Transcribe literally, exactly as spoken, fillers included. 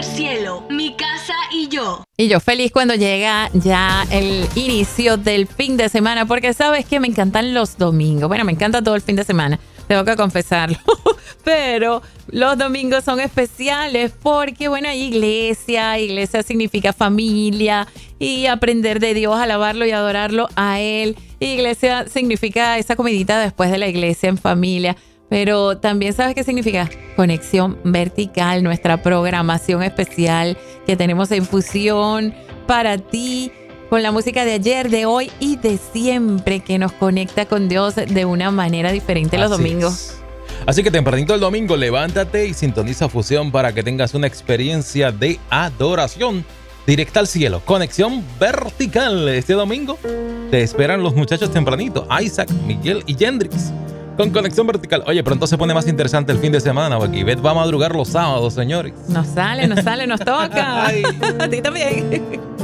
al cielo, mi casa y yo. Y yo feliz cuando llega ya el inicio del fin de semana, porque sabes que me encantan los domingos. Bueno, me encanta todo el fin de semana, tengo que confesarlo. Pero los domingos son especiales porque, bueno, hay iglesia. Iglesia significa familia y aprender de Dios, alabarlo y adorarlo a Él. Iglesia significa esa comidita después de la iglesia en familia. Pero también, ¿sabes qué significa? Conexión vertical, nuestra programación especial que tenemos en fusión para ti, con la música de ayer, de hoy y de siempre, que nos conecta con Dios de una manera diferente los Así domingos. es. Así que tempranito el domingo, levántate y sintoniza Fusión para que tengas una experiencia de adoración directa al cielo. Conexión vertical. Este domingo te esperan los muchachos tempranito, Isaac, Miguel y Jendrix, con Conexión Vertical. Oye, pronto se pone más interesante el fin de semana, porque Ivette va a madrugar los sábados, señores. Nos sale, nos sale, nos toca. Ay. A ti también.